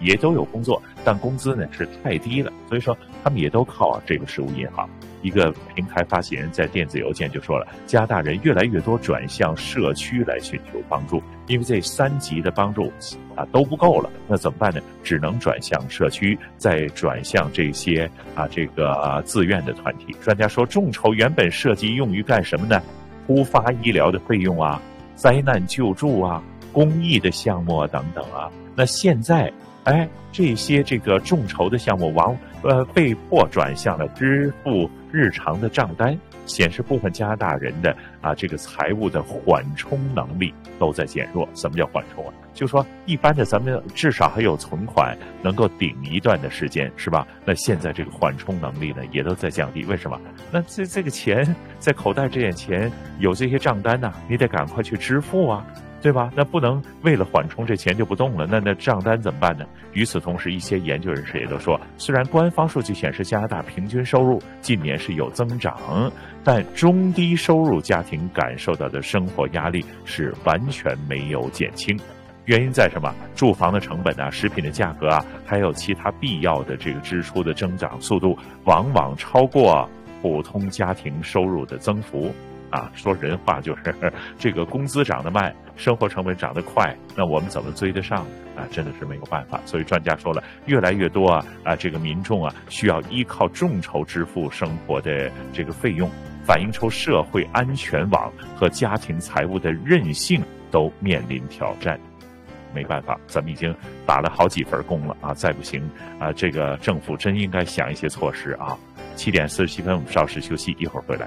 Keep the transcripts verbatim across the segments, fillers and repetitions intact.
也都有工作，但工资呢是太低了，所以说他们也都靠啊这个实物银行。一个平台发起人在电子邮件就说了，加拿大人越来越多转向社区来寻求帮助，因为这三级的帮助啊都不够了，那怎么办呢？只能转向社区，再转向这些啊这个、啊、自愿的团体。专家说，众筹原本设计用于干什么呢？突发医疗的费用啊，灾难救助啊，公益的项目啊等等啊。那现在，哎，这些这个众筹的项目往呃被迫转向了支付日常的账单，显示部分加拿大人的啊这个财务的缓冲能力都在减弱。什么叫缓冲啊？就说一般的咱们至少还有存款能够顶一段的时间，是吧？那现在这个缓冲能力呢也都在降低。为什么？那这这个钱在口袋这点钱有这些账单呢、啊，你得赶快去支付啊。对吧？那不能为了缓冲这钱就不动了，那那账单怎么办呢？与此同时，一些研究人士也都说，虽然官方数据显示加拿大平均收入近年是有增长，但中低收入家庭感受到的生活压力是完全没有减轻。原因在什么？住房的成本啊，食品的价格啊，还有其他必要的这个支出的增长速度，往往超过普通家庭收入的增幅。啊，说人话就是这个工资涨得慢，生活成本涨得快，那我们怎么追得上啊？真的是没有办法。所以专家说了，越来越多啊啊，这个民众啊需要依靠众筹支付生活的这个费用，反映出社会安全网和家庭财务的韧性都面临挑战。没办法，咱们已经打了好几份工了啊，再不行啊，这个政府真应该想一些措施啊。七点四十七分，我们稍事休息，一会儿回来。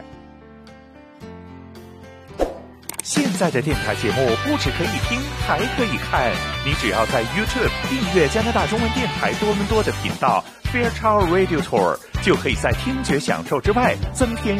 现在的电台节目不只可以听，还可以看。你只要在 YouTube 订阅加拿大中文电台多伦多的频道 Fairchild Radio Tour， 就可以在听觉享受之外增添